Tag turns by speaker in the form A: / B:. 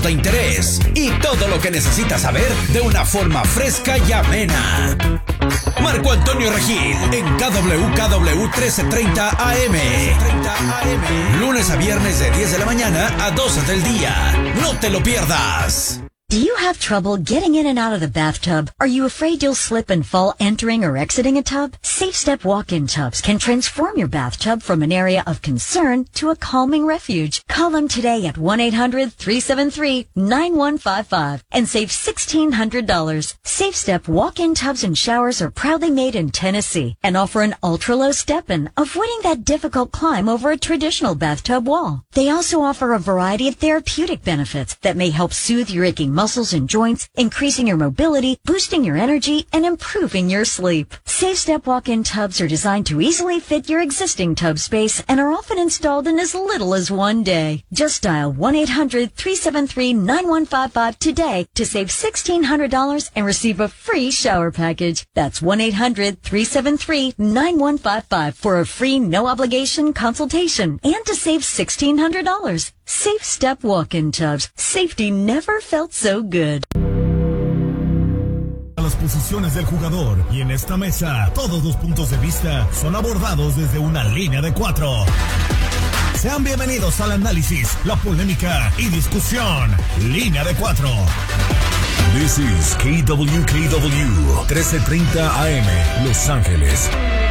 A: de interés y todo lo que necesitas saber de una forma fresca y amena. Marco Antonio Regil en KWKW 1330 AM. Lunes a viernes de 10 de la mañana a 12 del día. No te lo pierdas.
B: Do you have trouble getting in and out of the bathtub? Are you afraid you'll slip and fall entering or exiting a tub? Safe Step walk-in tubs can transform your bathtub from an area of concern to a calming refuge. Call them today at 1-800-373-9155 and save $1,600. Safe Step walk-in tubs and showers are proudly made in Tennessee and offer an ultra-low step-in, avoiding that difficult climb over a traditional bathtub wall. They also offer a variety of therapeutic benefits that may help soothe your aching muscles and joints, increasing your mobility, boosting your energy, and improving your sleep. Safe Step walk-in tubs are designed to easily fit your existing tub space and are often installed in as little as one day. Just dial 1-800-373-9155 today to save $1,600 and receive a free shower package. That's 1-800-373-9155 for a free no-obligation consultation and to save $1,600. Safe Step walk-in tubs. Safety never felt so good.
C: Las posiciones del jugador, y en esta mesa todos los puntos de vista son abordados desde una línea de 4. Sean bienvenidos al análisis, la polémica y discusión. Línea de 4.
D: This is KWKW 1330 AM, Los Ángeles.